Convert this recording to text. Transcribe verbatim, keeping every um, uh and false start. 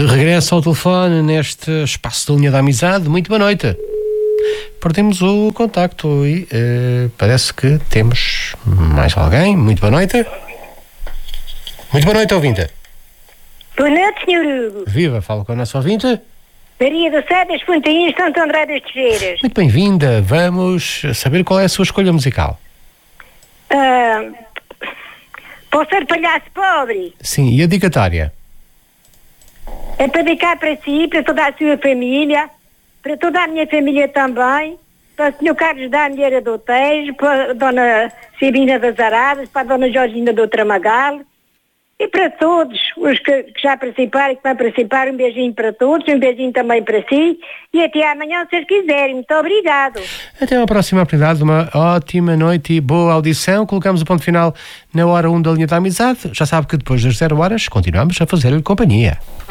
De regresso ao telefone neste espaço da linha da amizade. Muito boa noite. Perdemos o contacto e uh, parece que temos mais alguém. Muito boa noite. Muito boa noite, ouvinte. Boa noite, senhor Hugo. Viva, falo com a nossa ouvinte. Maria do Sá das Fontainhas, Santo André das Teixeiras. Muito bem-vinda. Vamos saber qual é a sua escolha musical. Uh, posso ser palhaço pobre? Sim, e a dedicatória? É para dedicar para si, para toda a sua família, para toda a minha família também, para o senhor Carlos da Mulher do Tejo, para a dona Sabina das Aradas, para a dona Georgina do Tramagal, e para todos os que, que já participaram e que vão participar, um beijinho para todos, um beijinho também para si, e até amanhã, se vocês quiserem. Muito obrigado. Até à próxima oportunidade, uma ótima noite e boa audição. Colocamos o ponto final na hora um da linha da amizade. Já sabe que depois das zero horas continuamos a fazer-lhe companhia.